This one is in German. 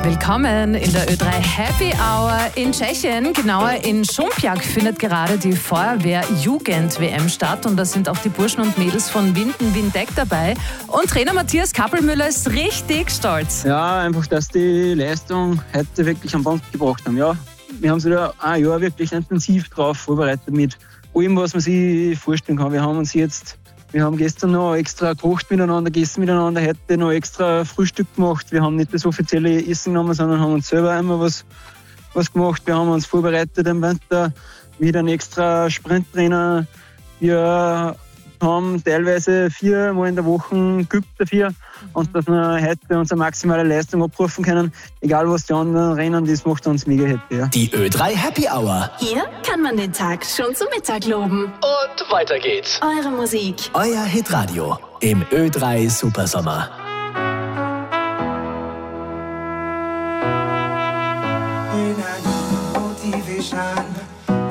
Willkommen in der Ö3 Happy Hour in Tschechien. Genauer in Šumperk findet gerade die Feuerwehr-Jugend-WM statt. Und da sind auch die Burschen und Mädels von Winden-Windeck dabei. Und Trainer Matthias Kappelmüller ist richtig stolz. Ja, einfach, dass die Leistung heute wirklich am Punkt gebracht haben. Ja, wir haben uns wieder ein Jahr wirklich intensiv drauf vorbereitet mit allem, was man sich vorstellen kann. Wir haben gestern noch extra gekocht miteinander, gegessen miteinander, heute noch extra Frühstück gemacht. Wir haben nicht das offizielle Essen genommen, sondern haben uns selber einmal was gemacht. Wir haben uns vorbereitet im Winter mit einem extra Sprinttrainer. Wir haben teilweise 4 Mal in der Woche geübt dafür und dass wir heute unsere maximale Leistung abrufen können. Egal was die anderen rennen, das macht uns mega happy. Ja. Die Ö3 Happy Hour. Hier kann man den Tag schon zum Mittag loben. Und weiter geht's. Eure Musik. Euer Hitradio im Ö3 Supersommer. When I need motivation,